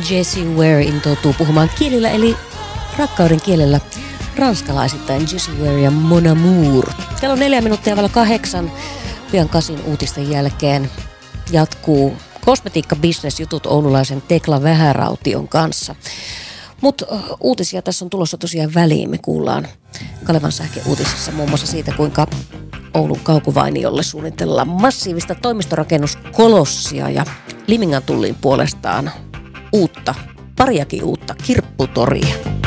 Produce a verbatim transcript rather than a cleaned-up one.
Jessie Ware intoutuu puhumaan kielillä eli rakkauden kielellä ranskalaisittain. Jessie Ware ja Mon Amour. Kello on neljä minuuttia vielä kahdeksan. Pian kasin uutisten jälkeen jatkuu kosmetiikka-business-jutut oululaisen Tekla Vähäraution kanssa. Mutta uutisia tässä on tulossa tosiaan väliin. Me kuullaan Kalevan sähkeuutisissa muun muassa siitä, kuinka Oulun Kaukovainiolle suunnitellaan massiivista toimistorakennuskolossia ja Limingan tulliin puolestaan uutta, pariakin uutta kirpputoria.